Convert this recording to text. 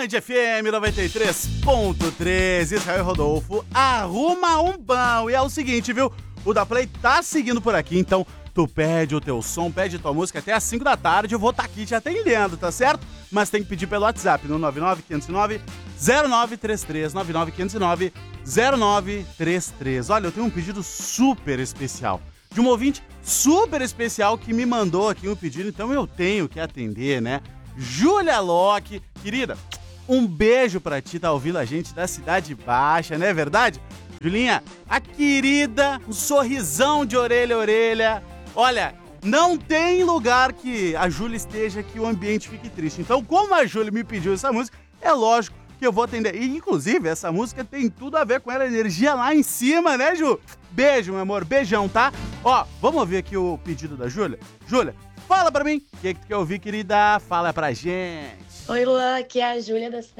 Band FM 93.3, Israel Rodolfo, arruma um pão. E é o seguinte, viu? O Da Play tá seguindo por aqui, então tu pede o teu som, pede tua música até às 5 da tarde, eu vou estar aqui te atendendo, tá certo? Mas tem que pedir pelo WhatsApp, no 99509-0933, 99509-0933. Olha, eu tenho um pedido super especial, de um ouvinte super especial que me mandou aqui um pedido, então eu tenho que atender, né? Júlia Locke, querida, um beijo pra ti, tá ouvindo a gente da Cidade Baixa, não é verdade? Julinha, a querida, um sorrisão de orelha a orelha. Olha, não tem lugar que a Júlia esteja que o ambiente fique triste. Então, como a Júlia me pediu essa música, é lógico que eu vou atender. E, inclusive, essa música tem tudo a ver com ela, energia lá em cima, né, Ju? Beijo, meu amor, beijão, tá? Ó, vamos ouvir aqui o pedido da Júlia? Júlia, fala pra mim, o que tu quer ouvir, querida? Fala pra gente. Oi, Luan, aqui é a Júlia da